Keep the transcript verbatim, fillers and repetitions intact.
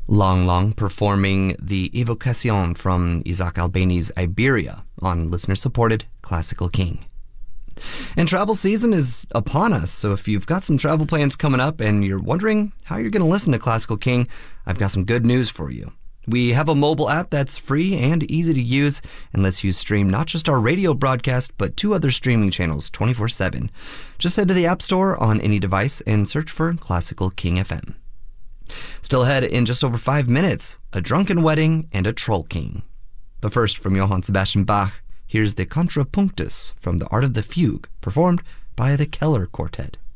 Long Long performing the Evocation from Isaac Albeni's Iberia on listener-supported Classical King. And travel season is upon us, so if you've got some travel plans coming up and you're wondering how you're going to listen to Classical King, I've got some good news for you. We have a mobile app that's free and easy to use and lets you stream not just our radio broadcast, but two other streaming channels twenty-four seven. Just head to the App Store on any device and search for Classical King F M. Still ahead in just over five minutes, a drunken wedding and a troll king. But first, from Johann Sebastian Bach, here's the Contrapunctus from The Art of the Fugue, performed by the Keller Quartet.